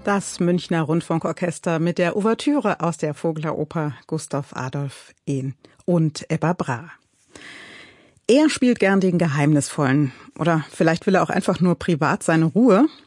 Das Münchner Rundfunkorchester mit der Ouvertüre aus der Vogler-Oper Gustav Adolf und Ebba Brahe. Er spielt gern den Geheimnisvollen. Oder vielleicht will er auch einfach nur privat seine Ruhe.